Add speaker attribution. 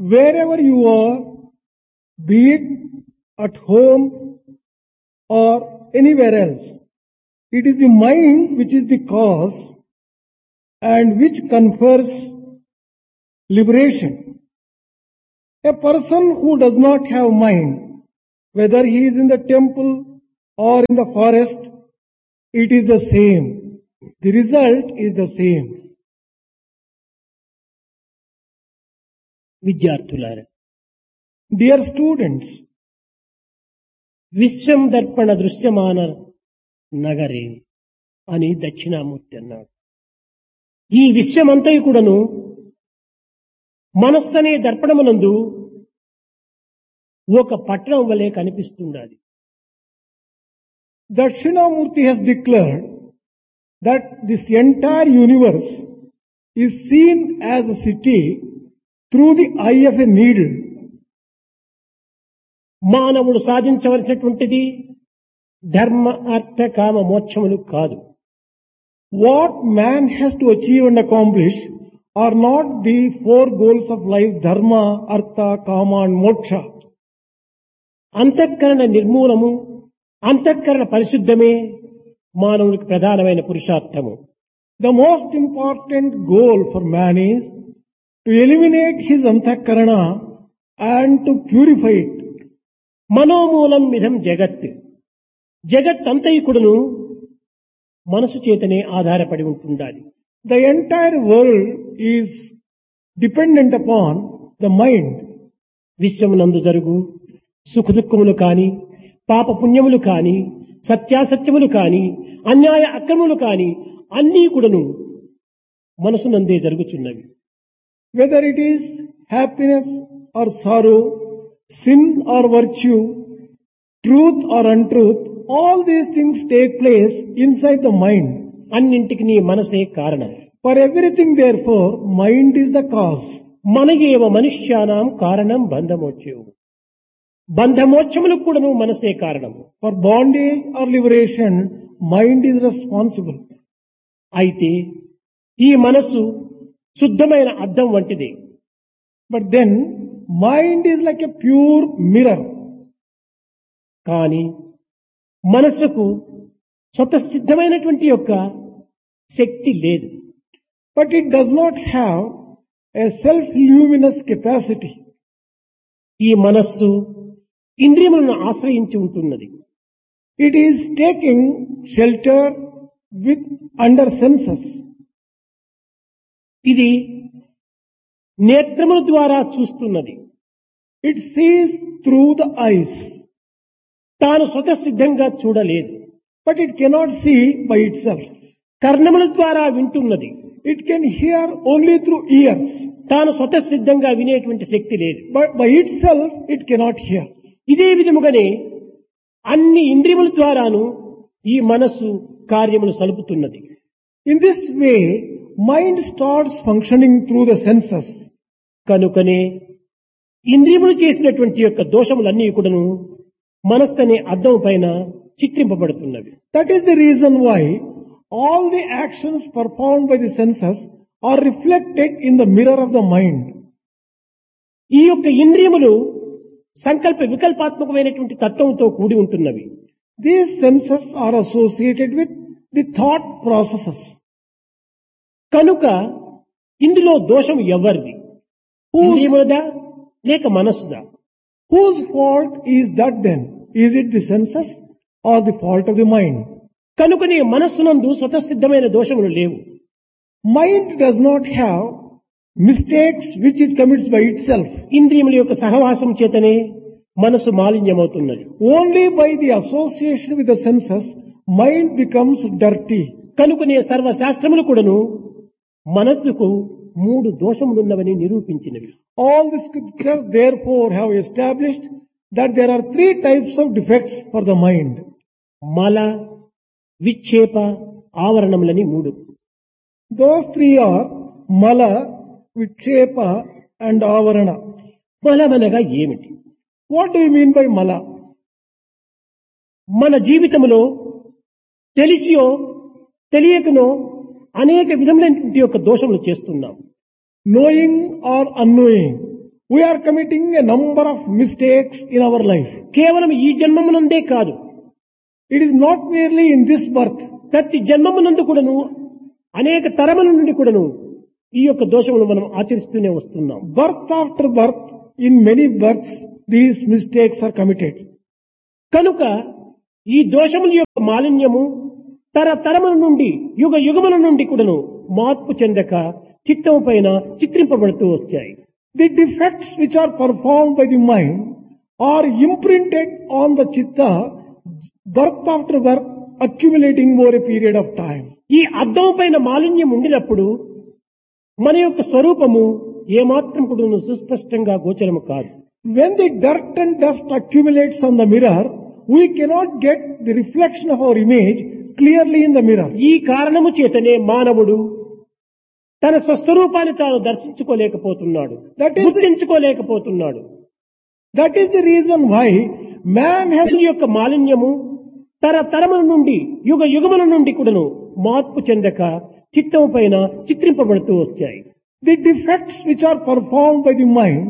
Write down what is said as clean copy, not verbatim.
Speaker 1: Wherever you are, be it at home or anywhere else, it is the mind which is the cause and which confers liberation. A person who does not have mind, whether he is in the temple or in the forest, it is the same. The result is the same.
Speaker 2: విద్యార్థులారా,
Speaker 1: Dear students,
Speaker 2: విశ్వం దర్పణ దృశ్యమాన నగరే అని దక్షిణామూర్తి అన్నాడు. ఈ విశ్వమంతయు కూడాను మనస్సు అనే దర్పణమునందు ఒక పట్టణం వలె కనిపిస్తుండాలి.
Speaker 1: Dakshinamurti has declared that this entire universe is seen as a city through the eye of a needle.
Speaker 2: మానవుడు సాధించవలసినటువంటిది ధర్మ అర్థ కామ మోక్షములు కాదు.
Speaker 1: What man has to achieve and accomplish are not the four goals of life, dharma, artha, kama and moksha.
Speaker 2: అంతఃకరణ నిర్మూలము, అంతఃకరణ పరిశుద్ధమే మానవునికి ప్రధానమైన పురుషార్థము.
Speaker 1: The most important goal for man is to eliminate his antahkarana and to purify it.
Speaker 2: మనోమూలం మిథం జగత్. జగత్ అంతయుకుడును మనసు చేతనే ఆధారపడి ఉంటుండాలి.
Speaker 1: The entire world is dependent upon the mind.
Speaker 2: విశ్వమునందు జరుగు సుఖదుఖములు కాని, పాప పుణ్యములు కాని, సత్యాసత్యములు కాని, అన్యాయ అక్రమములు కాని అన్నీ కూడాను మనసునందే జరుగుచున్నవి.
Speaker 1: Whether it is happiness or sorrow, sin or virtue, truth or untruth, all these things take place inside the mind.
Speaker 2: అన్నింటికి నీ మనసే కారణం.
Speaker 1: For everything, therefore, mind is the cause.
Speaker 2: మనయేవ మనుష్యానాం కారణం బంధమోక్షము. బంధమోక్షములకు కూడాను మనసే కారణం.
Speaker 1: For bondage or liberation, mind is responsible.
Speaker 2: అయితే ఈ మనస్సు శుద్ధమైన అద్దం వంటిది.
Speaker 1: But then, mind is like a pure mirror.
Speaker 2: కానీ మనస్సుకు స్వతసిద్ధమైనటువంటి యొక్క శక్తి లేదు.
Speaker 1: But it does not have a self-luminous capacity.
Speaker 2: ఈ మనస్సు ఇంద్రియములను ఆశ్రయించి ఉంటున్నది.
Speaker 1: It is taking shelter with under senses.
Speaker 2: ఇది నేత్రముల ద్వారా చూస్తున్నది.
Speaker 1: It sees through the eyes.
Speaker 2: తాను స్వతసిద్ధంగా చూడలేదు.
Speaker 1: But it cannot see by itself.
Speaker 2: కర్ణముల ద్వారా వింటున్నది.
Speaker 1: It can hear only through ears.
Speaker 2: తాను స్వతసిద్ధంగా వినేటువంటి శక్తి లేదు.
Speaker 1: But by itself, it cannot hear.
Speaker 2: ఇదే విధముగానే అన్ని ఇంద్రియముల ద్వారాను ఈ మనస్సు కార్యములు సలుపుతున్నది.
Speaker 1: In this way, mind starts functioning through the senses.
Speaker 2: కనుకనే ఇంద్రియములు చేసినటువంటి యొక్క దోషములన్నీ కూడాను మనస్సు అనే అద్దం పైన చిత్రింపబడుతున్నవి.
Speaker 1: That is the reason why all the actions performed by the senses are reflected in the mirror of the mind.
Speaker 2: ఈ యొక్క ఇంద్రియములు సంకల్ప వికల్పాత్మకమైనటువంటి తత్వంతో కూడి ఉంటున్నవి.
Speaker 1: These senses are associated with the thought processes.
Speaker 2: కనుక ఇందులో దోషం ఎవరిది? ఇంద్రియములదా లేక మనస్సుదా?
Speaker 1: Whose fault is that then? Is it the senses or the fault of the mind?
Speaker 2: కనుకనే మనస్సునందు స్వతసిద్ధమైన దోషములు లేవు.
Speaker 1: Mind does not have mistakes which it commits by itself.
Speaker 2: ఇంద్రియముల యొక్క సహవాసం చేతనే మనసు మాలిన్యమవుతున్నది.
Speaker 1: Only by the association with the senses, mind becomes dirty.
Speaker 2: కనుకనే సర్వశాస్త్రములు కూడాను మనస్సుకు 3 దోషములున్నవని నిరూపించినవి.
Speaker 1: All the scriptures therefore have established that there are 3 types of defects for the mind.
Speaker 2: మల, విక్షేప, ఆవరణములని 3.
Speaker 1: Those 3 are mala, vikshepa and avarana.
Speaker 2: మలమనగా ఏమిటి?
Speaker 1: What do you mean by mala?
Speaker 2: మన జీవితంలో తెలిసియో తెలియకనో అనేక విధములైనటువంటి యొక్క దోషములు చేస్తున్నాం.
Speaker 1: Knowing or unknowing, We are committing a number of mistakes in our life.
Speaker 2: కేవలం ఈ జన్మమునందే కాదు,
Speaker 1: It is not merely in this birth.
Speaker 2: ప్రతి జన్మమునందు కూడాను అనేక తరముల నుండి కూడాను ఈ యొక్క దోషములు మనం ఆచరిస్తూనే వస్తున్నాం.
Speaker 1: Birth after birth, in many births, these mistakes are committed.
Speaker 2: కనుక ఈ దోషముల యొక్క మాలిన్యము తరతరముల నుండి యుగ యుగముల నుండి కూడాను మార్పు చెందక చిత్తము పైన చిత్రింపబడుతూ వచ్చాయి.
Speaker 1: The defects which are performed by the mind are imprinted on the chitta, birth after birth, accumulating over a period of time.
Speaker 2: ఈ అద్దం పైన మాలిన్యం ఉండినప్పుడు మన యొక్క స్వరూపము ఏమాత్రం కూడా సుస్పష్టంగా గోచరము కాదు.
Speaker 1: When the dirt and dust accumulates on the mirror, we cannot get the reflection of our image clearly in the mirror.
Speaker 2: ఈ కారణము చేతనే మానవుడు తన స్వస్వరూపాన్ని తాను దర్శించుకోలేకపోతున్నాడు, గుర్తించుకోలేకపోతున్నాడు.
Speaker 1: That is the reason why man has
Speaker 2: ఈ యొక్క మాలిన్యము తరతరముల నుండి యుగ యుగముల నుండి కూడాను మార్పు చెందక చిత్తము పైన చిత్రింపబడుతూ వచ్చాయి.
Speaker 1: the defects which are performed by the mind